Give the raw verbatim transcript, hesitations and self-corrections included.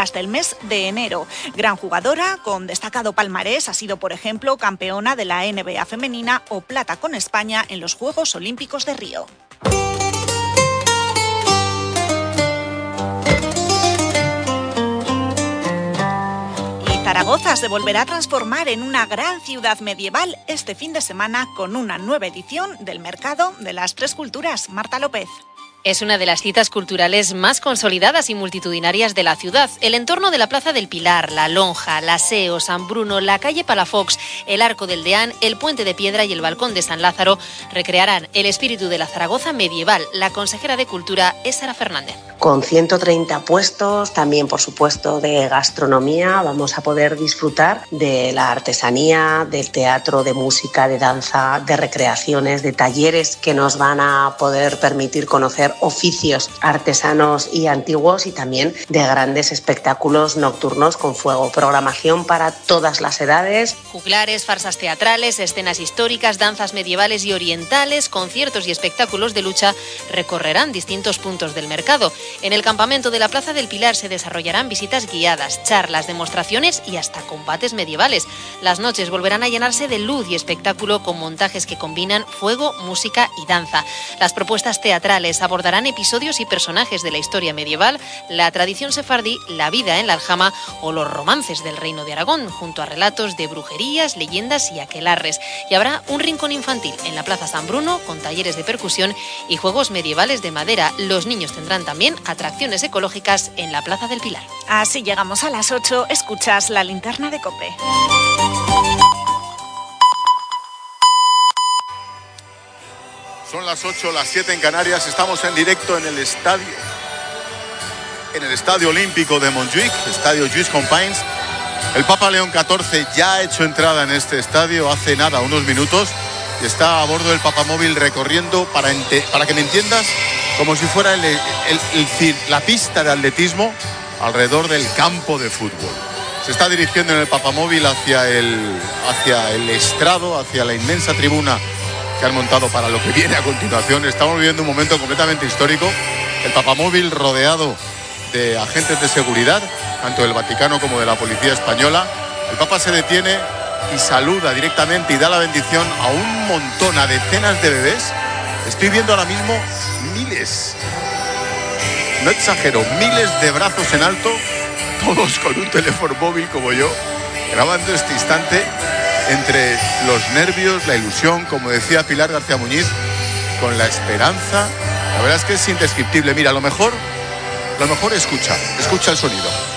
hasta el mes de enero. Gran jugadora, con destacado palmarés, ha sido, por ejemplo, campeona de la N B A femenina o plata con España en los Juegos Olímpicos de Río. Zaragoza se volverá a transformar en una gran ciudad medieval este fin de semana con una nueva edición del Mercado de las Tres Culturas. Marta López. Es una de las citas culturales más consolidadas y multitudinarias de la ciudad. El entorno de la Plaza del Pilar, la Lonja, la Seo, San Bruno, la calle Palafox, el Arco del Deán, el Puente de Piedra y el Balcón de San Lázaro recrearán el espíritu de la Zaragoza medieval. La consejera de Cultura es Sara Fernández. Con ciento treinta puestos, también por supuesto de gastronomía, vamos a poder disfrutar de la artesanía, del teatro, de música, de danza, de recreaciones, de talleres que nos van a poder permitir conocer oficios artesanos y antiguos, y también de grandes espectáculos nocturnos con fuego. Programación para todas las edades. Juglares, farsas teatrales, escenas históricas, danzas medievales y orientales, conciertos y espectáculos de lucha recorrerán distintos puntos del mercado. En el campamento de la Plaza del Pilar se desarrollarán visitas guiadas, charlas, demostraciones y hasta combates medievales. Las noches volverán a llenarse de luz y espectáculo con montajes que combinan fuego, música y danza. Las propuestas teatrales abordarán episodios y personajes de la historia medieval, la tradición sefardí, la vida en la aljama o los romances del Reino de Aragón, junto a relatos de brujerías, leyendas y aquelarres. Y habrá un rincón infantil en la Plaza San Bruno con talleres de percusión y juegos medievales de madera. Los niños tendrán también atracciones ecológicas en la Plaza del Pilar. Así llegamos a las ocho, escuchas la linterna de COPE. Son las ocho, las siete en Canarias, estamos en directo en el estadio, en el Estadio Olímpico de Montjuic, Estadio Lluís Companys. El Papa León catorce ya ha hecho entrada en este estadio hace nada, unos minutos, y está a bordo del papamóvil recorriendo, para, ente, para que me entiendas, como si fuera el, el, el, el, la pista de atletismo alrededor del campo de fútbol. Se está dirigiendo en el papamóvil hacia el, hacia el estrado, hacia la inmensa tribuna que han montado para lo que viene a continuación. Estamos viviendo un momento completamente histórico. El papamóvil rodeado de agentes de seguridad, tanto del Vaticano como de la Policía Española. El Papa se detiene y saluda directamente y da la bendición a un montón, a decenas de bebés. Estoy viendo ahora mismo miles, no exagero, miles de brazos en alto, todos con un teléfono móvil como yo, grabando este instante entre los nervios, la ilusión, como decía Pilar García Muñiz, con la esperanza. La verdad es que es indescriptible. Mira, lo mejor, lo mejor escucha, escucha el sonido.